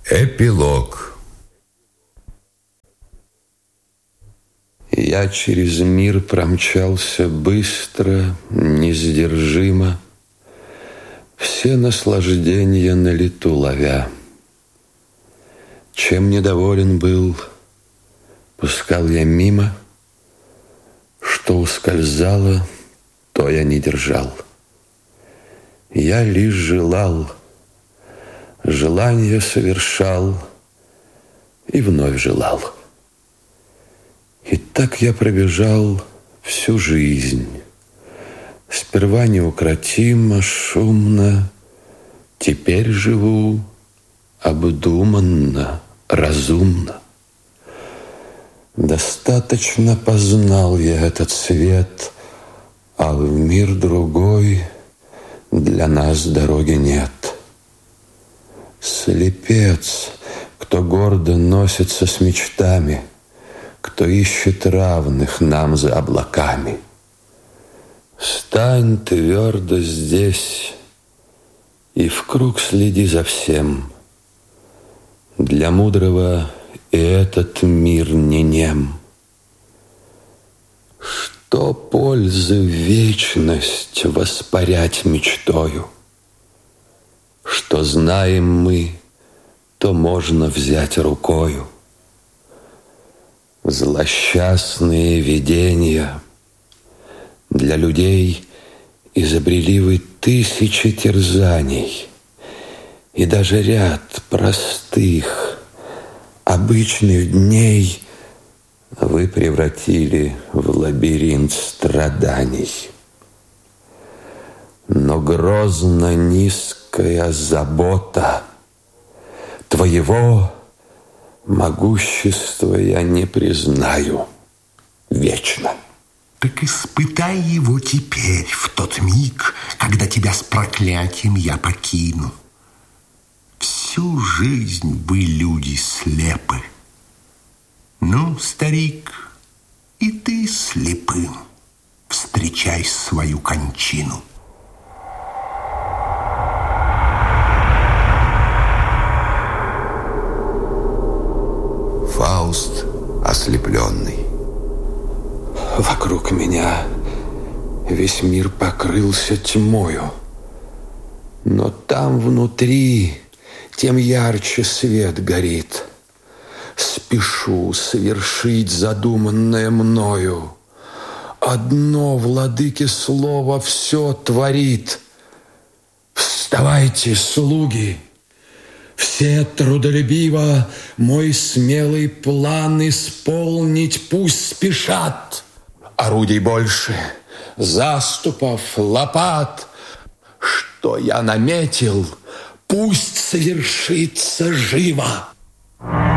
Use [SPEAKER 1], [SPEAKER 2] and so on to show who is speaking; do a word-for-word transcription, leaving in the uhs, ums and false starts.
[SPEAKER 1] Эпилог. Я через мир промчался быстро, несдержимо, все наслаждения на лету ловя. Чем недоволен был, пускал я мимо, что ускользало, то я не держал. Я лишь желал, желание совершал и вновь желал. И так я пробежал всю жизнь, сперва неукротимо, шумно, теперь живу обдуманно, разумно. Достаточно познал я этот свет, а в мир другой для нас дороги нет. Слепец, кто гордо носится с мечтами, кто ищет равных нам за облаками. Стань твердо здесь и вкруг следи за всем. Для мудрого и этот мир не нем. Что пользы вечность воспарять мечтою? Что знаем мы, то можно взять рукою. Злосчастные видения для людей изобрели вы тысячи терзаний, и даже ряд простых, обычных дней вы превратили в лабиринт страданий. Но грозно низкая забота твоего могущества я не признаю вечно.
[SPEAKER 2] Так испытай его теперь, в тот миг, когда тебя с проклятием я покину. Всю жизнь вы, люди, слепы. Ну, старик, и ты слепым встречай свою кончину.
[SPEAKER 1] Фауст ослепленный. Вокруг меня весь мир покрылся тьмою, но там внутри тем ярче свет горит. Спешу совершить задуманное мною. Одно владыке слово все творит. Вставайте, слуги! Все трудолюбиво мой смелый план исполнить пусть спешат. Орудий больше, заступов, лопат. Что я наметил, пусть совершится живо.